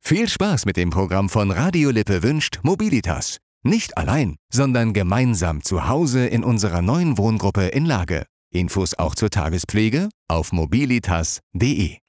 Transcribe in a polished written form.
Viel Spaß mit dem Programm von Radio Lippe wünscht Mobilitas. Nicht allein, sondern gemeinsam zu Hause in unserer neuen Wohngruppe in Lage. Infos auch zur Tagespflege auf mobilitas.de.